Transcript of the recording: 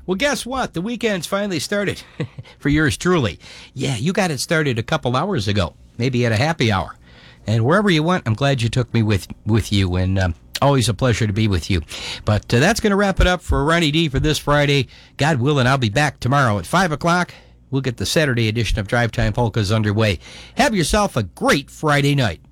Well, guess what? The weekend's finally started for yours truly. Yeah, you got it started a couple hours ago, maybe at a happy hour. And wherever you went, I'm glad you took me with you, and always a pleasure to be with you. But that's going to wrap it up for Ronnie D for this Friday. God willing, I'll be back tomorrow at 5 o'clock. We'll get the Saturday edition of Drive Time Polkas underway. Have yourself a great Friday night.